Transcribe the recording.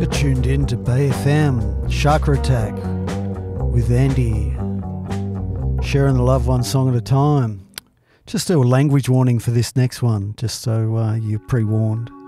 Tuned in to Bay FM, Chakra Attack with Andy, sharing the love one song at a time. Just a language warning for this next one, just so you're pre-warned.